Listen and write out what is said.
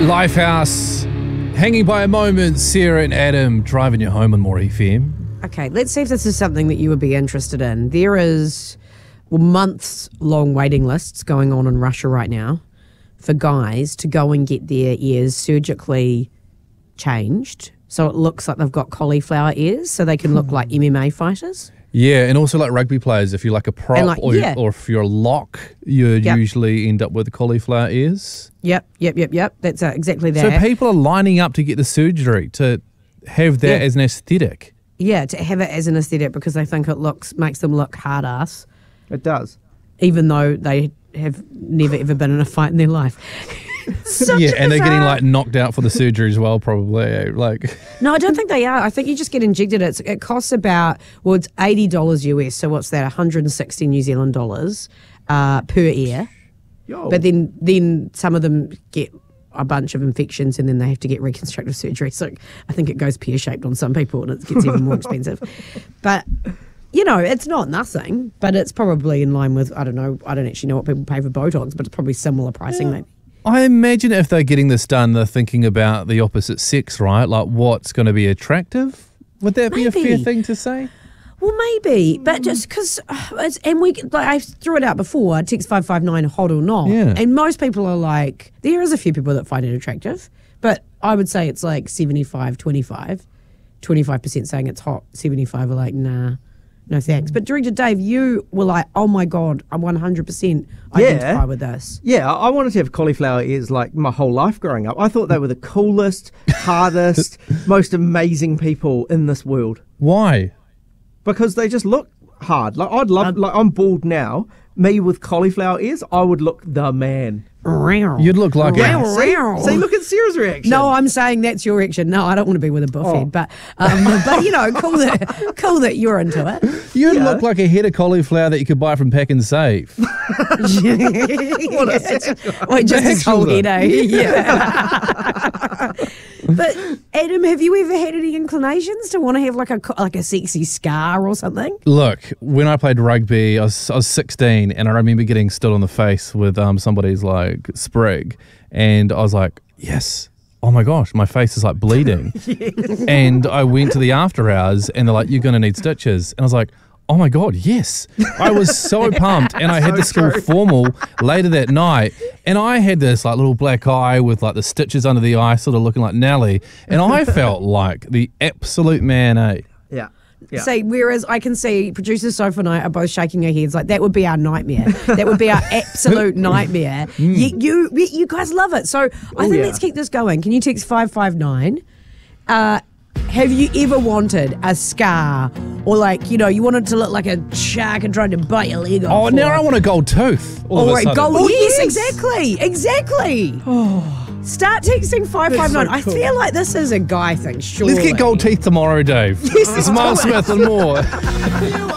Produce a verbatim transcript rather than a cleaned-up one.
Lifehouse, hanging by a moment, Sarah and Adam driving you home on More F M. Okay, let's see if this is something that you would be interested in. There is well, months-long waiting lists going on in Russia right now for guys to go and get their ears surgically changed so it looks like they've got cauliflower ears so they can look like M M A fighters. Yeah, and also like rugby players, if you're like a prop like, or, yeah. or if you're a lock, you Yep. usually end up with cauliflower ears. Yep, yep, yep, yep. That's uh, exactly that. So people are lining up to get the surgery to have that Yeah. as an aesthetic. Yeah, to have it as an aesthetic because they think it looks makes them look hard ass, It does. even though they have never ever been in a fight in their life. Such Yeah, a and they're getting bizarre- like knocked out for the surgery as well, probably. eh? Like, No, I don't think they are. I think you just get injected. It's, it costs about, well, it's eighty dollars U S. So what's that? one hundred sixty New Zealand dollars uh, per ear. Yo. But then, then some of them get a bunch of infections and then they have to get reconstructive surgery. So I think it goes pear-shaped on some people and it gets even more expensive. But, you know, it's not nothing, but it's probably in line with, I don't know, I don't actually know what people pay for Botox, but it's probably similar pricing maybe. I imagine if they're getting this done, they're thinking about the opposite sex, right? Like what's going to be attractive? Would that be a fair Maybe. thing to say? Well, maybe, but just because, and we, like I threw it out before, text five five nine, hot or not. Yeah. And most people are like, there is a few people that find it attractive, but I would say it's like seventy-five twenty-five. twenty-five percent saying it's hot, seventy-five are like, nah, no thanks. But Director Dave, you were like, oh my God, I one hundred percent identify Yeah. with this. Yeah, I I wanted to have cauliflower ears like my whole life growing up. I thought they were the coolest, hardest, most amazing people in this world Why? because they just look hard. Like I'd love, Um, like I'm bald now. Me with cauliflower ears, I would look the man. You'd look like Wow. a... See, see, look at Sarah's reaction. No, I'm saying that's your reaction. No, I don't want to be with a buff Oh. head, but um, but you know, cool that cool that you're into it. You'd Yeah. look like a head of cauliflower that you could buy from Pack and Save. What a Wait, just his whole Actually. head, eh? Yeah. But Adam, have you ever had any inclinations to want to have like a co- like a sexy scar or something? Look, when I played rugby, I was, I was sixteen, and I remember getting stood on the face with um, somebody's like sprig, and I was like, yes. Oh my gosh, my face is like bleeding. And I went to the after hours, and they're like, you're going to need stitches. And I was like, oh my God, yes. I was so pumped, and I had So to school true. formal later that night, and I had this like little black eye with like the stitches under the eye, sort of looking like Nelly, and I felt like the absolute man, eh? Yeah. Yeah. See, whereas I can see producer Sophie and I are both shaking our heads like that would be our nightmare. That would be our absolute nightmare. You, you you guys love it. So I think yeah. let's keep this going. Can you text five five nine? Uh, have you ever wanted a scar or like, you know, you wanted to look like a shark and tried to bite your leg off? Oh, now or- I want a gold tooth. All of All a right, sudden. gold. Oh, yes, yes. exactly, exactly. Start texting five five nine. so I cool. feel like this is a guy thing. Surely. Let's get gold teeth tomorrow, Dave. Yes, let's It's Miles do it. Smith and more.